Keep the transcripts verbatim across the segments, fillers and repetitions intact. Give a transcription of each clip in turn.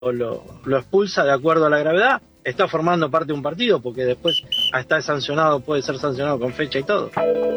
lo, lo expulsa de acuerdo a la gravedad, está formando parte de un partido, porque después está sancionado, puede ser sancionado con fecha y todo.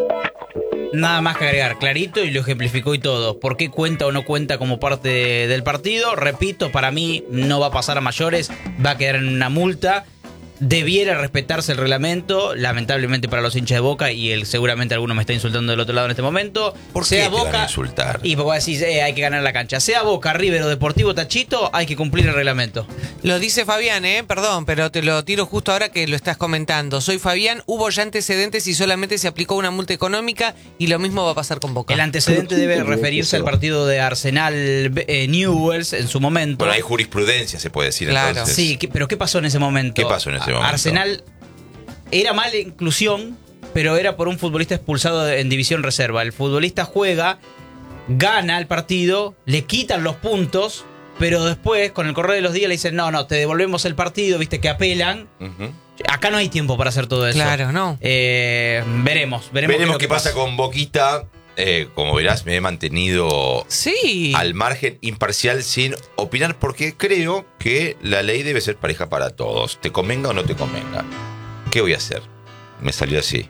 Nada más que agregar, clarito, y lo ejemplificó y todo. ¿Por qué cuenta o no cuenta como parte del partido? Repito, para mí no va a pasar a mayores, va a quedar en una multa. Debiera respetarse el reglamento, lamentablemente para los hinchas de Boca, y el, seguramente alguno me está insultando del otro lado en este momento. ¿Por sea qué te Boca, van a insultar? Y porque decís, eh, hay que ganar la cancha. Sea Boca, River o Deportivo Tachito, hay que cumplir el reglamento. Lo dice Fabián, eh, perdón, pero te lo tiro justo ahora que lo estás comentando. Soy Fabián, hubo ya antecedentes y solamente se aplicó una multa económica y lo mismo va a pasar con Boca. El antecedente debe referirse al partido de Arsenal eh, Newell's en su momento. Bueno, hay jurisprudencia, se puede decir. Claro. Entonces. Sí, ¿qué, pero ¿qué pasó en ese momento? ¿Qué pasó en ese momento? Arsenal era mala inclusión, pero era por un futbolista expulsado en división reserva. El futbolista juega, gana el partido, le quitan los puntos, pero después, con el correr de los días, le dicen, no, no, te devolvemos el partido, viste que apelan. Uh-huh. Acá no hay tiempo para hacer todo eso. Claro, no. Eh, veremos, veremos. Veremos qué, qué pasa, pasa con Boquita. Eh, como verás, me he mantenido sí. al margen, imparcial, sin opinar, porque creo que la ley debe ser pareja para todos, te convenga o no te convenga. ¿Qué voy a hacer? Me salió así.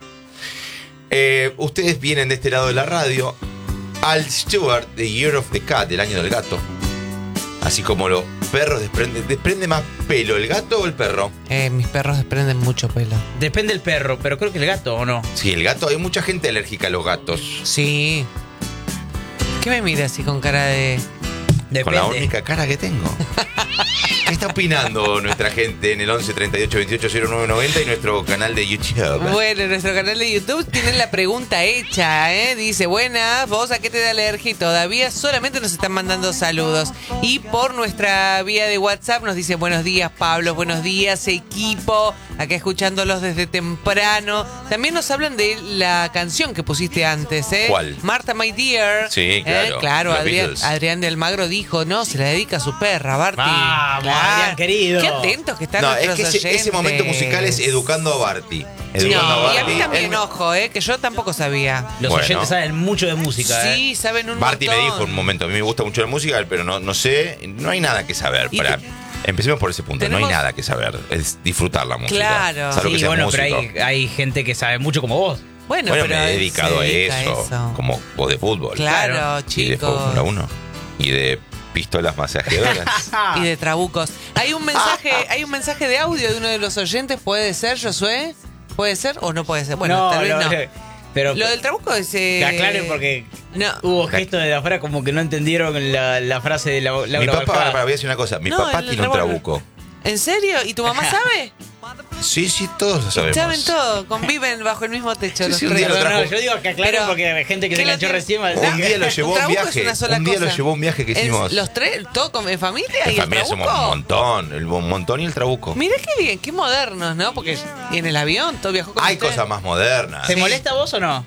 Eh, ustedes vienen de este lado de la radio. Al Stewart, The Year of the Cat, el año del gato. Así como los perros desprenden. ¿Desprende más pelo el gato o el perro? Eh, mis perros desprenden mucho pelo. Depende del perro, pero creo que el gato, ¿o no? Sí, el gato. Hay mucha gente alérgica a los gatos. Sí. ¿Qué me mira así con cara de...? Depende. Con la única cara que tengo. ¿Qué está opinando nuestra gente en el once treinta y ocho veintiocho cero nueve noventa y nuestro canal de YouTube? Bueno, nuestro canal de YouTube tiene la pregunta hecha, ¿eh? Dice, buenas, ¿vos a qué te da alergia? Y todavía solamente nos están mandando saludos. Y por nuestra vía de WhatsApp nos dice, buenos días, Pablo, buenos días, equipo. Acá escuchándolos desde temprano. También nos hablan de la canción que pusiste antes, ¿eh? ¿Cuál? Marta, My Dear. Sí, claro. ¿Eh? Claro, Los Adrián, Beatles. Adrián de Almagro dijo, no, se la dedica a su perra, Barty. Vamos, Claro. Adrián, querido. Qué atentos que están No, nuestros es que ese, ese oyentes. momento musical es educando a Barty. Sí, Educando a y Barty. a mí también, Él- ojo, eh, que yo tampoco sabía. Los Bueno. oyentes saben mucho de música, ¿eh? Sí, saben un Barty me montón. dijo en un momento, a mí me gusta mucho la música, pero no, no sé, no hay nada que saber. Y Para, te- empecemos por ese punto, no tenemos- hay nada que saber, es disfrutar la música. Claro. Salvo que Sí, seas bueno, músico. pero hay, hay gente que sabe mucho como vos. Bueno, Bueno, pero me he él dedicado se a dedica eso, eso. como vos de fútbol. Claro, Y de chicos. Fórmula uno. Y de pistolas masajeadoras. Y de trabucos. Hay un mensaje, hay un mensaje de audio de uno de los oyentes, ¿puede ser, Josué? ¿Puede ser o no puede ser? Bueno, no, tal vez no, no. Pero Lo del trabuco es... eh, que aclaren porque No. hubo gestos de afuera como que no entendieron la, la frase de la, Laura Mi papá, Bajada. para, para, voy a decir una cosa, mi No, papá el tiene un revólver. trabuco. ¿En serio? ¿Y tu mamá sabe? Sí, sí, todos lo sabemos. Saben todo, conviven bajo el mismo techo. Sí, los sí, un tres. día lo No, no, trajo. yo digo que aclaren Pero- porque hay gente que ¿qué se lo enganchó tiene? recién. va a Un decir, día lo Un llevó a un trabuco es viaje. una sola Un día lo cosa. llevó a un viaje que Es- hicimos. ¿Los tres? ¿Todo con, en familia? En ¿Y el familia somos trabuco? un montón, el un montón y el trabuco. Mirá qué bien, qué modernos, ¿no? Porque y en el avión todo viajó con Hay usted. cosas más modernas. ¿Te molesta a vos o no?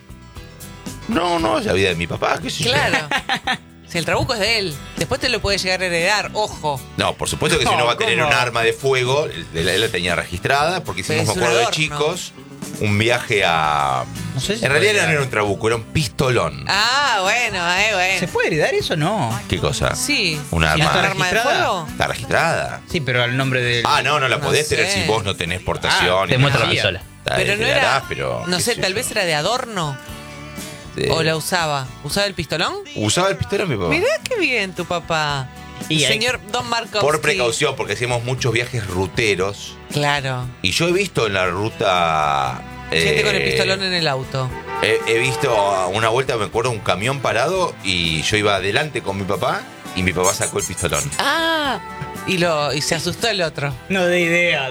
No, no, es la vida de mi papá, qué sé yo. Claro. Si el trabuco es de él, después te lo puede llegar a heredar, ojo. No, por supuesto que si No, no va a tener ¿cómo? un arma de fuego, él, él la tenía registrada, porque Pero hicimos, es me un acuerdo de adorno. chicos, un viaje a... No sé si en puede realidad no heredar. era un trabuco, era un pistolón. Ah, bueno, eh, bueno. ¿Se puede heredar eso o no? ¿Qué cosa? Sí. Un ¿Y arma. ¿Un arma de ¿Registrada? fuego? Está registrada. Sí, pero al nombre del... Ah, no, no la No podés sé. tener si vos no tenés portación. Ah, te y muestra nada. la pistola. Está, Pero no heredarás, era, pero, no qué sé, sé tal yo. vez era de adorno. De- ¿O la usaba? ¿Usaba el pistolón? ¿Usaba el pistolón mi papá? Mirá qué bien tu papá. Y hay- Señor Don Markovsky. Por precaución, porque hacíamos muchos viajes ruteros. Claro. Y yo he visto en la ruta... Gente eh, con el pistolón en el auto. He, he visto a una vuelta, me acuerdo, un camión parado y yo iba adelante con mi papá y mi papá sacó el pistolón. Ah, y, lo, y se asustó el otro. No de ideas.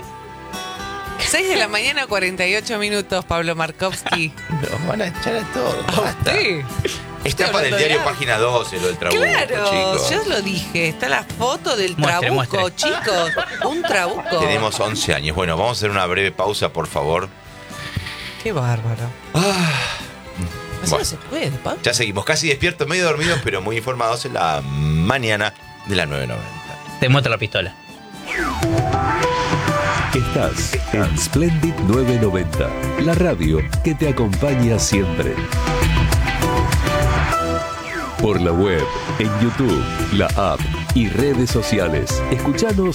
seis de la mañana, cuarenta y ocho minutos, Pablo Markovsky. Nos van a echar a todos. basta. Sí. Está Estoy para el hablando de diario arte. página doce, lo del trabuco, Claro, chicos. yo lo dije. Está la foto del Muestre, trabuco, muestre. chicos. Un trabuco. Tenemos once años. Bueno, vamos a hacer una breve pausa, por favor. Qué bárbaro. Ah, Así bueno, no se puede, Pablo. ya seguimos, casi despiertos, medio dormidos, pero muy informados en la mañana de la nueve noventa. Te muestra la pistola. Estás en Splendid nueve noventa, la radio que te acompaña siempre. Por la web, en YouTube, la app y redes sociales. Escuchanos